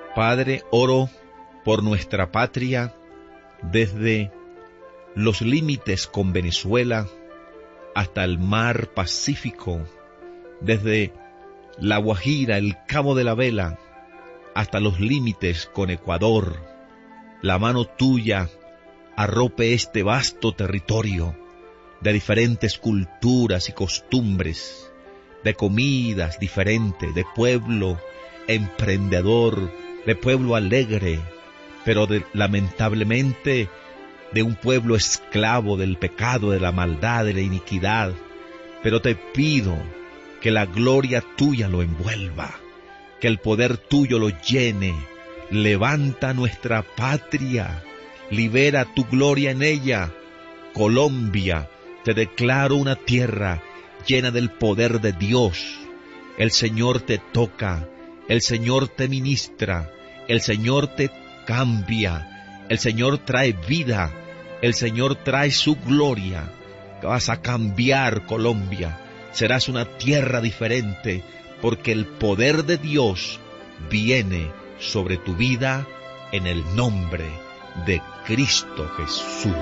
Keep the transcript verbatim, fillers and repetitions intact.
Padre, oro por nuestra patria desde los límites con Venezuela hasta el mar Pacífico, desde La Guajira, el Cabo de la Vela, hasta los límites con Ecuador. La mano tuya arrope este vasto territorio de diferentes culturas y costumbres, de comidas diferentes, de pueblo emprendedor, de pueblo alegre, pero de, lamentablemente de un pueblo esclavo del pecado, de la maldad, de la iniquidad. Pero te pido que la gloria tuya lo envuelva, que el poder tuyo lo llene. Levanta nuestra patria, libera tu gloria en ella. Colombia, te declaro una tierra llena del poder de Dios. El Señor te toca, el Señor te ministra, el Señor te cambia, el Señor trae vida, el Señor trae su gloria. Vas a cambiar Colombia, serás una tierra diferente, porque el poder de Dios viene sobre tu vida en el nombre de Cristo Jesús.